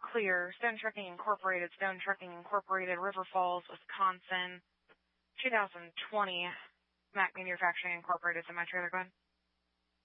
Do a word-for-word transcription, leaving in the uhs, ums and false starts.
clear. Stone Trucking Incorporated, Stone Trucking Incorporated, River Falls, Wisconsin. two thousand twenty, Mac Manufacturing Incorporated, semi-trailer, go ahead.